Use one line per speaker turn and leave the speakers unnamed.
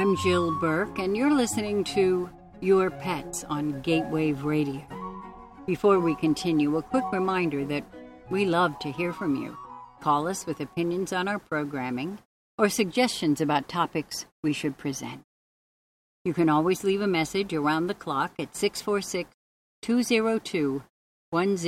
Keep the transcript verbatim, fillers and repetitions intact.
I'm Jill Burke, and you're listening to Your Pets on Gatewave Radio. Before we continue, a quick reminder that we love to hear from you. Call us with opinions on our programming or suggestions about topics we should present. You can always leave a message around the clock at six four six, two zero two, one zero